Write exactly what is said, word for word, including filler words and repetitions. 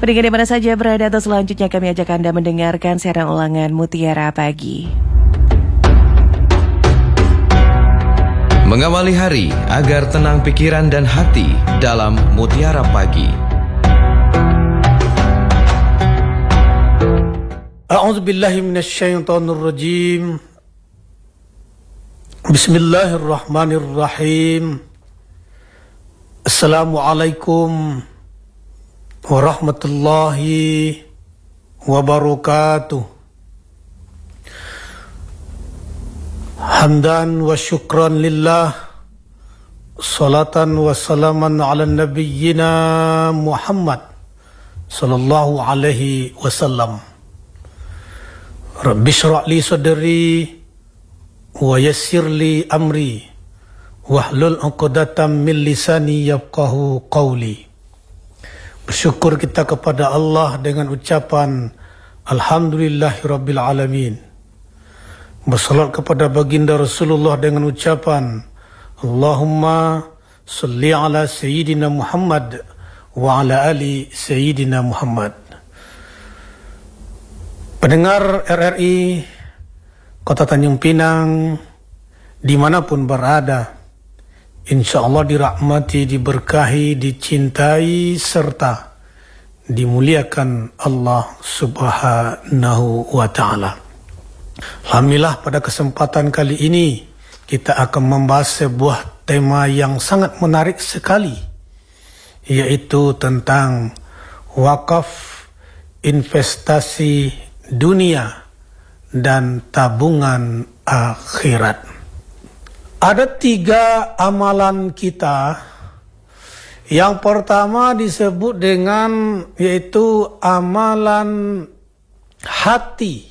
Pendengar di mana saja berada, atau selanjutnya kami ajak Anda mendengarkan siaran ulangan Mutiara Pagi. Mengawali hari agar tenang pikiran dan hati dalam Mutiara Pagi. A'udzubillahi minasyaitonirrajim. Bismillahirrahmanirrahim. Assalamualaikum warahmatullahi wabarakatuh. Hamdan wa syukran lillah, salatan wa salaman ala nabiyyina Muhammad sallallahu alaihi wasallam. Rabbi shrah li sadri wa yassir li amri wahlul 'uqdatam min lisani yafqahu qawli. Bersyukur kita kepada Allah dengan ucapan Alhamdulillahirabbil alamin. Bersalat kepada baginda Rasulullah dengan ucapan Allahumma salli ala sayyidina Muhammad wa ala ali sayyidina Muhammad. Pendengar R R I Kota Tanjung Pinang dimanapun berada, insya Allah dirahmati, diberkahi, dicintai, serta dimuliakan Allah subhanahu wa ta'ala. Alhamdulillah, pada kesempatan kali ini kita akan membahas sebuah tema yang sangat menarik sekali, yaitu tentang wakaf, investasi dunia, dan tabungan akhirat. Ada tiga amalan kita. Yang pertama disebut dengan yaitu amalan hati